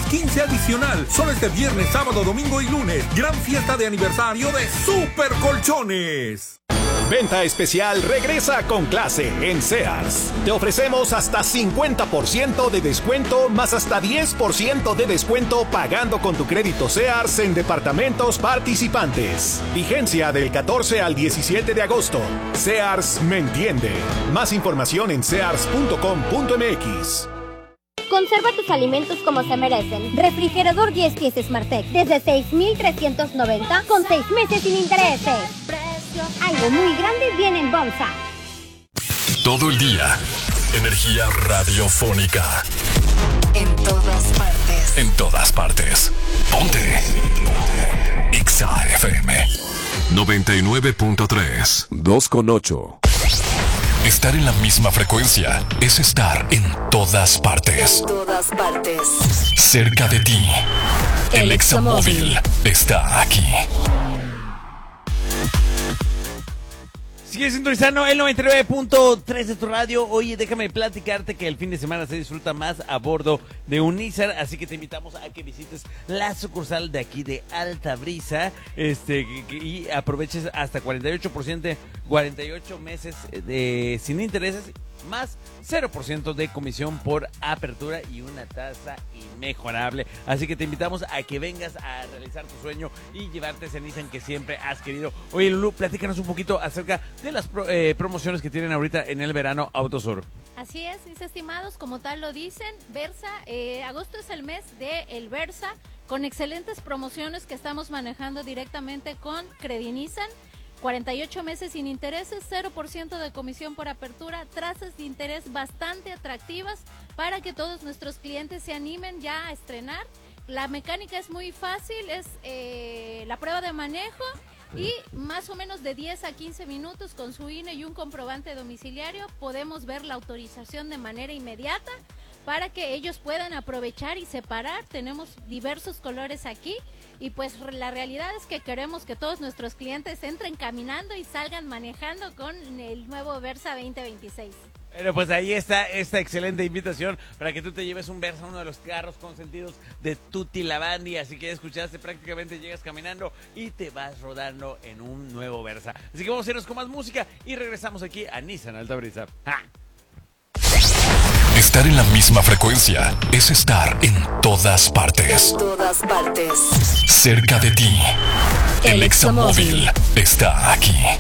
15 adicional. Solo este viernes, sábado, domingo y lunes. Gran fiesta de aniversario de Super Colchones. Venta especial regresa con clase en Sears. Te ofrecemos hasta 50% de descuento más hasta 10% de descuento pagando con tu crédito Sears en departamentos participantes. Vigencia del 14 al 17 de agosto. Sears me entiende. Más información en sears.com.mx. Conserva tus alimentos como se merecen. Refrigerador 10 pies Smartec desde 6,390 con 6 meses sin intereses. Algo muy grande viene en Bonsa. Todo el día, energía radiofónica. En todas partes. En todas partes. Ponte. Ixa FM 99.3. 2,8. Estar en la misma frecuencia es estar en todas partes. En todas partes. Cerca de ti. El Examóvil está aquí. Sigue sintonizando el 99.3 de tu radio. Oye, déjame platicarte que el fin de semana se disfruta más a bordo de un Nissan, así que te invitamos a que visites la sucursal de aquí de Altabrisa, y aproveches hasta 48%, 48 meses sin intereses, más 0% de comisión por apertura y una tasa inmejorable. Así que te invitamos a que vengas a realizar tu sueño y llevarte ese Nissan que siempre has querido. Oye, Lulú, platícanos un poquito acerca de las promociones que tienen ahorita en el verano Autosur. Así es, mis estimados, como tal lo dicen, Versa, agosto es el mes de el Versa, con excelentes promociones que estamos manejando directamente con Credit Nissan. 48 meses sin intereses, 0% de comisión por apertura, tasas de interés bastante atractivas para que todos nuestros clientes se animen ya a estrenar. La mecánica es muy fácil, es la prueba de manejo y más o menos de 10 a 15 minutos con su INE y un comprobante domiciliario podemos ver la autorización de manera inmediata para que ellos puedan aprovechar y separar. Tenemos diversos colores aquí. Y pues la realidad es que queremos que todos nuestros clientes entren caminando y salgan manejando con el nuevo Versa 2026. Bueno, pues ahí está esta excelente invitación para que tú te lleves un Versa, uno de los carros consentidos de Tutti Lavandi. Así que ya escuchaste, prácticamente llegas caminando y te vas rodando en un nuevo Versa. Así que vamos a irnos con más música y regresamos aquí a Nissan Altabrisa. ¡Ja! Estar en la misma frecuencia es estar en todas partes. En todas partes. Cerca de ti. El Examóvil está aquí.